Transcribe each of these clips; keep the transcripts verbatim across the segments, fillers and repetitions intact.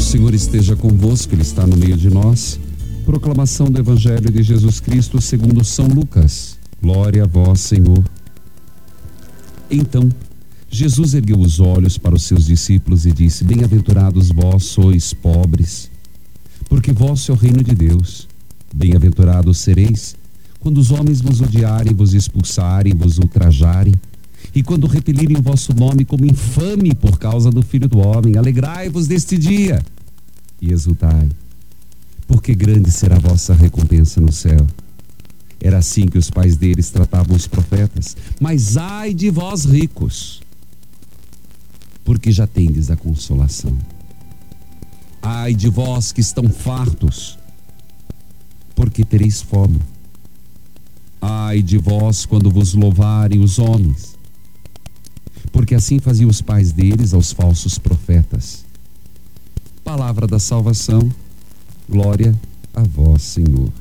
Senhor esteja convosco, Ele está no meio de nós. Proclamação do Evangelho de Jesus Cristo segundo São Lucas. Glória a vós, Senhor. Então, Jesus ergueu os olhos para os seus discípulos e disse: Bem-aventurados vós sois pobres, porque vosso é o reino de Deus. Bem-aventurados sereis quando os homens vos odiarem, vos expulsarem, vos ultrajarem, e quando repelirem o vosso nome como infame por causa do Filho do Homem. Alegrai-vos deste dia e exultai, porque grande será a vossa recompensa no céu. Era assim que os pais deles tratavam os profetas. Mas ai de vós ricos, porque já tendes a consolação. Ai de vós que estão fartos, porque tereis fome. Ai de vós quando vos louvarem os homens, porque assim faziam os pais deles aos falsos profetas. Palavra da salvação, glória a vós, Senhor.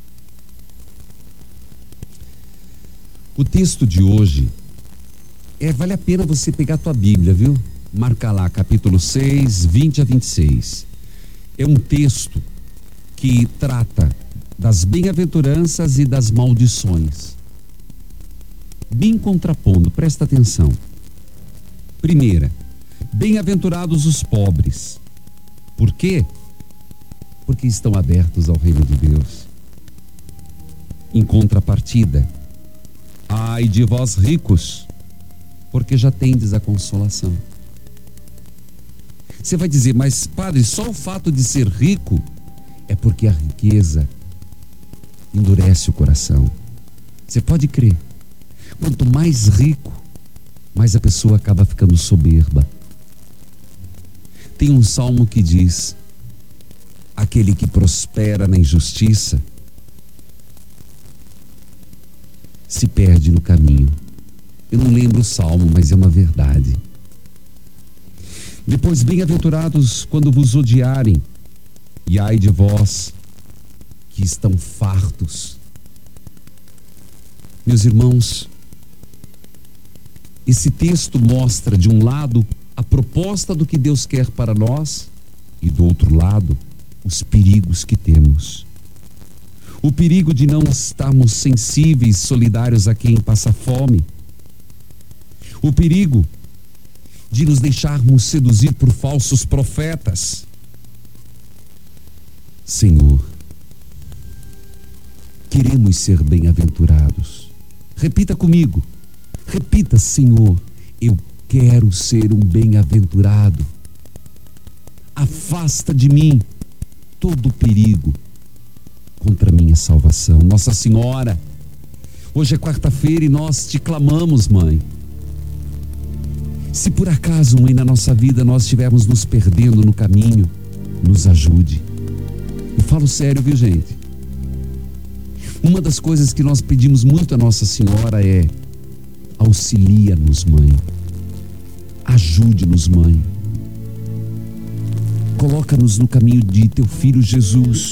O texto de hoje, é, vale a pena você pegar a tua Bíblia, viu? Marca lá, capítulo seis, vinte a vinte e seis. É um texto que trata das bem-aventuranças e das maldições. Bem contrapondo, presta atenção. Primeira, bem-aventurados os pobres. Por quê? Porque estão abertos ao reino de Deus. Em contrapartida, ai de vós ricos, porque já tendes a consolação. Você vai dizer, mas padre, só o fato de ser rico é porque a riqueza endurece o coração. Você pode crer. Quanto mais rico, mais a pessoa acaba ficando soberba. Tem um salmo que diz: aquele que prospera na injustiça se perde no caminho. Eu não lembro o salmo, mas é uma verdade. Depois, bem-aventurados quando vos odiarem, e ai de vós que estão fartos. Meus irmãos, esse texto mostra, de um lado, a proposta do que Deus quer para nós, e do outro lado, os perigos que temos. O perigo de não estarmos sensíveis, solidários a quem passa fome. O perigo de nos deixarmos seduzir por falsos profetas. Senhor, queremos ser bem-aventurados. Repita comigo. Repita: Senhor, eu quero ser um bem-aventurado. Afasta de mim todo o perigo contra a minha salvação. Nossa Senhora, hoje é quarta-feira e nós te clamamos, Mãe. Se por acaso, Mãe, na nossa vida nós estivermos nos perdendo no caminho, nos ajude. Eu falo sério, viu, gente? Uma das coisas que nós pedimos muito a Nossa Senhora é: auxilia-nos, Mãe. Ajude-nos, Mãe. Coloca-nos no caminho de teu Filho Jesus.